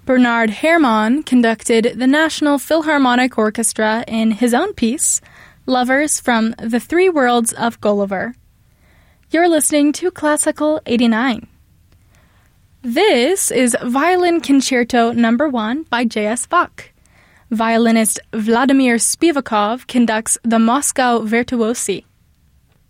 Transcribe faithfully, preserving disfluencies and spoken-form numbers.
Bernard Herrmann conducted the National Philharmonic Orchestra in his own piece, Lovers from the Three Worlds of Gulliver. You're listening to Classical eighty-nine. This is Violin Concerto Number one by J S. Bach. Violinist Vladimir Spivakov conducts the Moscow Virtuosi.